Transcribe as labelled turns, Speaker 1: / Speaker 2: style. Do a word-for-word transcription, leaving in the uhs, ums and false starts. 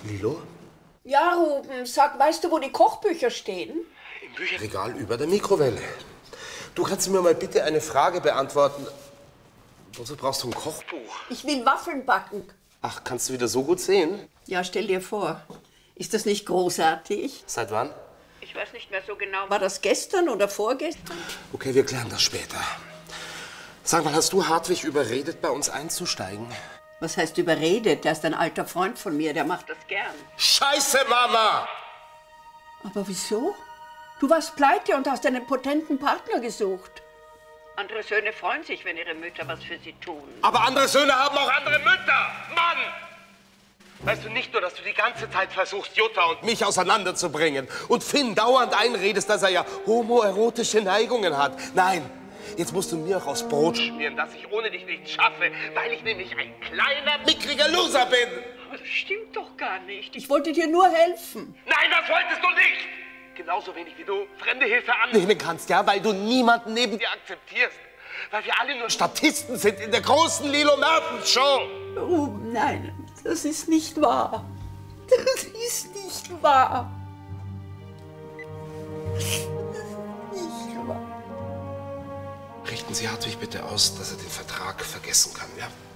Speaker 1: Lilo?
Speaker 2: Ja, Ruben, sag, weißt du, wo die Kochbücher stehen?
Speaker 1: Im Bücherregal über der Mikrowelle. Du kannst mir mal bitte eine Frage beantworten. Wozu brauchst du ein Kochbuch?
Speaker 2: Ich will Waffeln backen.
Speaker 1: Ach, kannst du wieder so gut sehen?
Speaker 2: Ja, stell dir vor. Ist das nicht großartig?
Speaker 1: Seit wann?
Speaker 2: Ich weiß nicht mehr so genau. War das gestern oder vorgestern?
Speaker 1: Okay, wir klären das später. Sag mal, hast du Hartwig überredet, bei uns einzusteigen?
Speaker 2: Was heißt überredet? Der ist ein alter Freund von mir, der macht das gern.
Speaker 1: Scheiße, Mama!
Speaker 2: Aber wieso? Du warst pleite und hast einen potenten Partner gesucht. Andere Söhne freuen sich, wenn ihre Mütter was für sie tun.
Speaker 1: Aber andere Söhne haben auch andere Mütter! Mann! Weißt du nicht nur, dass du die ganze Zeit versuchst, Jutta und mich auseinanderzubringen und Finn dauernd einredest, dass er ja homoerotische Neigungen hat. Nein, jetzt musst du mir auch aufs Brot schmieren, dass ich ohne dich nichts schaffe, weil ich nämlich ein kleiner, mickriger Loser bin.
Speaker 2: Aber das stimmt doch gar nicht. Ich wollte dir nur helfen.
Speaker 1: Nein, das wolltest du nicht! Genauso wenig wie du fremde Hilfe annehmen kannst, ja, weil du niemanden neben dir akzeptierst. Weil wir alle nur Statisten sind in der großen Lilo Mertens Show.
Speaker 2: Oh nein, das ist nicht wahr. Das ist nicht wahr. Das ist nicht wahr.
Speaker 1: Richten Sie Hartwig bitte aus, dass er den Vertrag vergessen kann, ja?